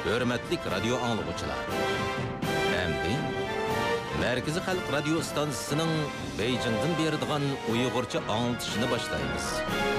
Hürmetlik radyo anlıqçılar. Endi Merkezi Xalq Radio stansiyasının Beijing'den berdiğan Uyg'urcha anlatışını başlaymiz.